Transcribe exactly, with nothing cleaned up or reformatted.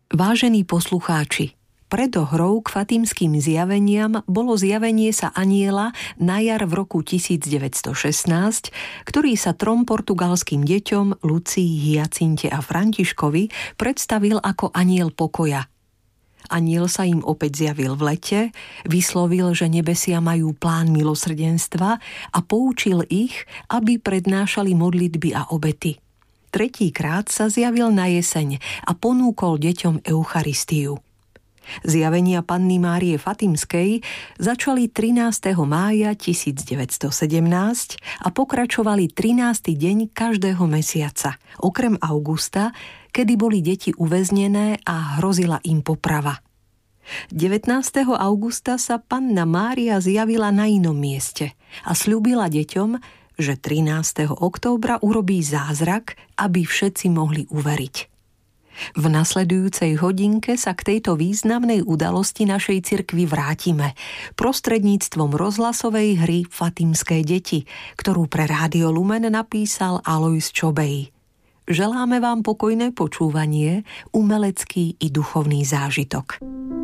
Vážení poslucháči, predohrou k fatímskym zjaveniam bolo zjavenie sa anjela na jar v roku tisícdeväťstošestnásť, ktorý sa trom portugalským deťom Lucii, Hyacinte a Františkovi predstavil ako anjel pokoja. Anjel sa im opäť zjavil v lete, vyslovil, že nebesia majú plán milosrdenstva a poučil ich, aby prednášali modlitby a obety. Tretíkrát sa zjavil na jeseň a ponúkol deťom Eucharistiu. Zjavenia Panny Márie Fatimskej začali trinásteho mája tisícdeväťstosedemnásť a pokračovali trinásty deň každého mesiaca, okrem augusta, kedy boli deti uväznené a hrozila im poprava. devätnásteho augusta sa Panna Mária zjavila na inom mieste a sľúbila deťom, že trinásteho októbra urobí zázrak, aby všetci mohli uveriť. V nasledujúcej hodinke sa k tejto významnej udalosti našej cirkvi vrátime prostredníctvom rozhlasovej hry Fatimské deti, ktorú pre Rádio Lumen napísal Alojz Čobej. Želáme vám pokojné počúvanie, umelecký i duchovný zážitok.